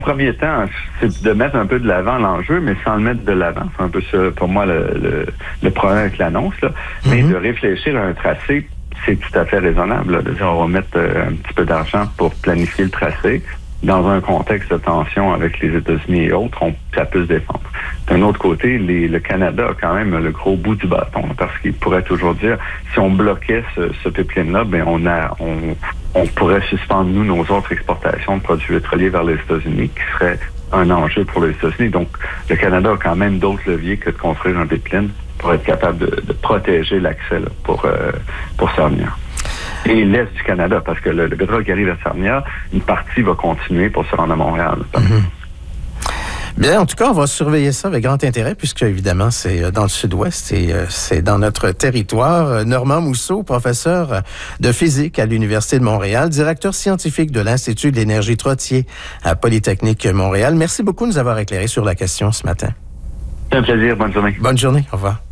Premier temps, c'est de mettre un peu de l'avant l'enjeu, mais sans le mettre de l'avant. C'est un peu ça, pour moi, le problème avec l'annonce. Là. Mais de réfléchir à un tracé, c'est tout à fait raisonnable. Là, de dire, on va mettre un petit peu d'argent pour planifier le tracé. Dans un contexte de tension avec les États-Unis et autres, ça peut se défendre. D'un autre côté, le Canada a quand même le gros bout du bâton, parce qu'il pourrait toujours dire, si on bloquait ce pipeline-là, ben on pourrait suspendre, nous, nos autres exportations de produits pétroliers vers les États-Unis, qui serait un enjeu pour les États-Unis. Donc, le Canada a quand même d'autres leviers que de construire un pipeline pour être capable de protéger l'accès là, pour Sarnia. Et l'Est du Canada, parce que le pétrole qui arrive à Sarnia, une partie va continuer pour se rendre à Montréal. Bien, en tout cas, on va surveiller ça avec grand intérêt, puisque, évidemment, c'est dans le sud-ouest et c'est dans notre territoire. Normand Mousseau, professeur de physique à l'Université de Montréal, directeur scientifique de l'Institut de l'énergie Trottier à Polytechnique Montréal. Merci beaucoup de nous avoir éclairé sur la question ce matin. C'est un plaisir. Bonne journée. Bonne journée. Au revoir.